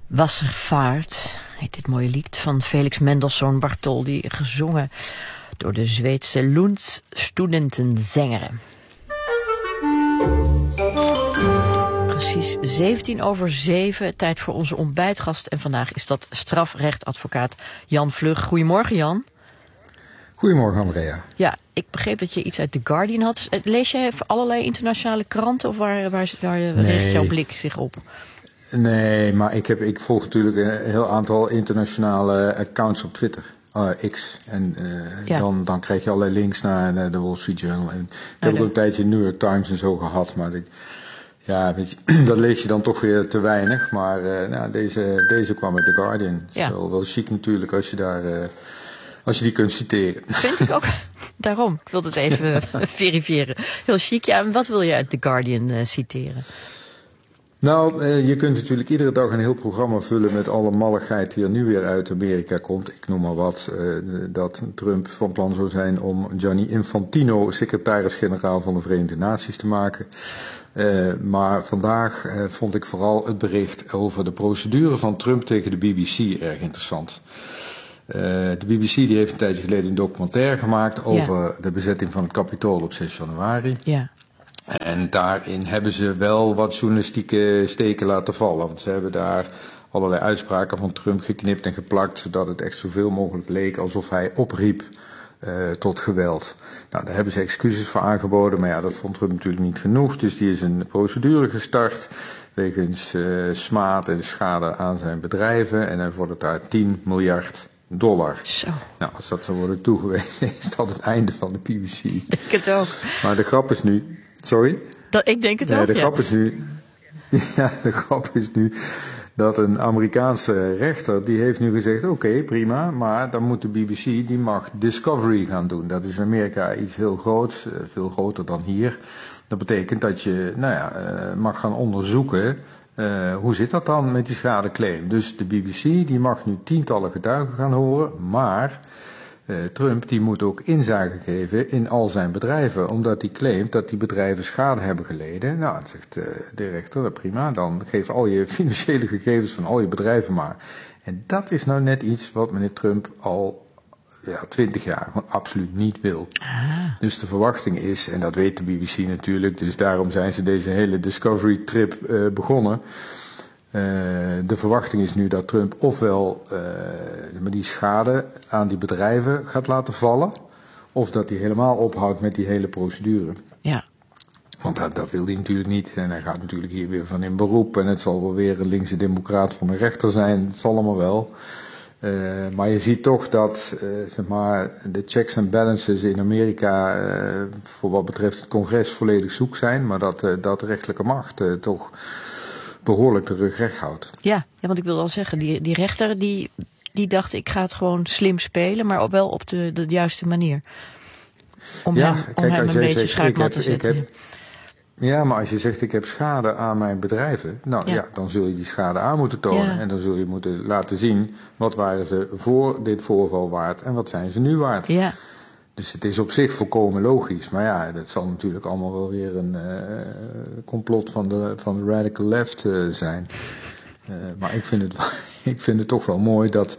Wasservaart heet dit mooie lied van Felix Mendelssohn Bartholdy, gezongen door de Zweedse Lunds Studentensängere. Precies 7:17, tijd voor onze ontbijtgast. En vandaag is dat strafrechtadvocaat Jan Vlug. Goedemorgen, Jan. Goedemorgen, Andrea. Ja, ik begreep dat je iets uit The Guardian had. Lees jij allerlei internationale kranten of waar richt jouw blik zich op? Nee, maar ik volg natuurlijk een heel aantal internationale accounts op Twitter. X. En dan krijg je allerlei links naar de Wall Street Journal. En ik heb ook een tijdje New York Times en zo gehad, maar weet je, dat lees je dan toch weer te weinig. Maar deze kwam uit The Guardian. Ja. Zo wel chic natuurlijk als je die kunt citeren. Vind ik ook. Daarom. Ik wil het even verifiëren. Heel chic. Ja, en wat wil je uit The Guardian citeren? Nou, je kunt natuurlijk iedere dag een heel programma vullen met alle malligheid die er nu weer uit Amerika komt. Ik noem maar wat, dat Trump van plan zou zijn om Gianni Infantino secretaris-generaal van de Verenigde Naties te maken. Maar vandaag vond ik vooral het bericht over de procedure van Trump tegen de BBC erg interessant. De BBC die heeft een tijdje geleden een documentaire gemaakt over de bezetting van het Capitool op 6 januari. Ja. En daarin hebben ze wel wat journalistieke steken laten vallen. Want ze hebben daar allerlei uitspraken van Trump geknipt en geplakt, zodat het echt zoveel mogelijk leek alsof hij opriep tot geweld. Nou, daar hebben ze excuses voor aangeboden, maar ja, dat vond Trump natuurlijk niet genoeg. Dus die is een procedure gestart wegens smaad en schade aan zijn bedrijven. En hij vordert daar $10 miljard. Zo. Nou, als dat zou worden toegewezen, is dat het einde van de BBC. Ik het ook. Maar de grap is nu... Sorry? Ik denk het ook, de grap is nu... Ja, de grap is nu dat een Amerikaanse rechter, die heeft nu gezegd, oké, prima, maar dan moet de BBC, die mag Discovery gaan doen. Dat is in Amerika iets heel groots, veel groter dan hier. Dat betekent dat je, mag gaan onderzoeken, hoe zit dat dan met die schadeclaim. Dus de BBC, die mag nu tientallen getuigen gaan horen, maar Trump die moet ook inzage geven in al zijn bedrijven, omdat hij claimt dat die bedrijven schade hebben geleden. Nou, dat zegt de rechter, dat prima, dan geef al je financiële gegevens van al je bedrijven maar. En dat is nou net iets wat meneer Trump al 20 jaar gewoon absoluut niet wil. Dus de verwachting is, en dat weet de BBC natuurlijk, dus daarom zijn ze deze hele Discovery-trip begonnen. De verwachting is nu dat Trump ofwel die schade aan die bedrijven gaat laten vallen, of dat hij helemaal ophoudt met die hele procedure. Ja. Want dat wil hij natuurlijk niet. En hij gaat natuurlijk hier weer van in beroep. En het zal wel weer een linkse democraat van een rechter zijn. Het zal allemaal wel. Maar je ziet toch dat de checks en balances in Amerika voor wat betreft het congres volledig zoek zijn. Maar dat de rechterlijke macht toch behoorlijk de rug recht houdt. Ja, want ik wil al zeggen, die rechter die dacht, ik ga het gewoon slim spelen, maar wel op de juiste manier. Om hem een beetje schaakmat te zetten. Ja, maar als je zegt, ik heb schade aan mijn bedrijven, dan zul je die schade aan moeten tonen. Ja. En dan zul je moeten laten zien, wat waren ze voor dit voorval waard en wat zijn ze nu waard. Ja. Dus het is op zich volkomen logisch. Maar ja, dat zal natuurlijk allemaal wel weer een complot van de radical left zijn. Maar ik vind het toch wel mooi dat,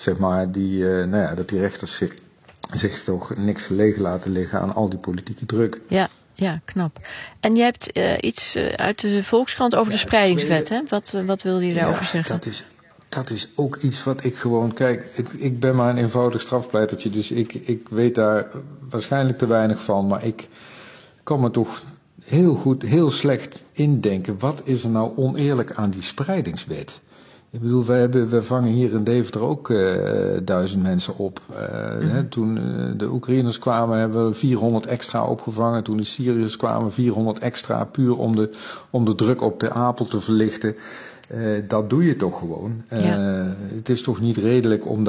dat die rechters zich toch niks gelegen laten liggen aan al die politieke druk. Ja, knap. En jij hebt iets uit de Volkskrant over de spreidingswet, hè? Wat wilde je daarover zeggen? Dat is ook iets wat ik gewoon... Kijk, ik ben maar een eenvoudig strafpleitertje, dus ik weet daar waarschijnlijk te weinig van. Maar ik kan me toch heel slecht indenken. Wat is er nou oneerlijk aan die spreidingswet? Ik bedoel, we vangen hier in Deventer ook 1000 mensen op. Toen de Oekraïners kwamen, hebben we 400 extra opgevangen. Toen de Syriërs kwamen, 400 extra, puur om de druk op de Apel te verlichten. Dat doe je toch gewoon. Het is toch niet redelijk om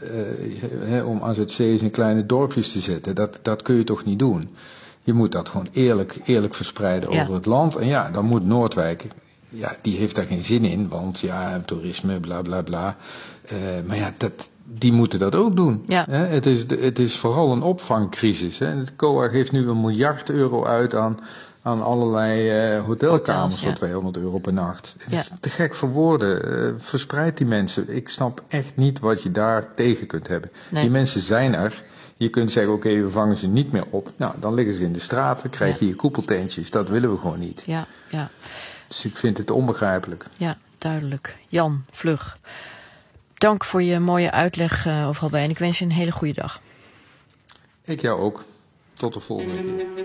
om AZC's in kleine dorpjes te zetten. Dat kun je toch niet doen. Je moet dat gewoon eerlijk verspreiden over het land. En dan moet Noordwijk... Ja, die heeft daar geen zin in, want toerisme, bla bla bla. Maar die moeten dat ook doen. Ja. Het is vooral een opvangcrisis. Het COA geeft nu €1 miljard uit aan aan allerlei hotelkamers voor €200 per nacht. Het is te gek voor woorden. Verspreid die mensen. Ik snap echt niet wat je daar tegen kunt hebben. Nee. Die mensen zijn er. Je kunt zeggen, oké, we vangen ze niet meer op. Nou, dan liggen ze in de straat. Dan krijg je je koepeltentjes. Dat willen we gewoon niet. Ja. Dus ik vind het onbegrijpelijk. Ja, duidelijk. Jan Vlug, dank voor je mooie uitleg overal bij. En ik wens je een hele goede dag. Ik jou ook. Tot de volgende keer.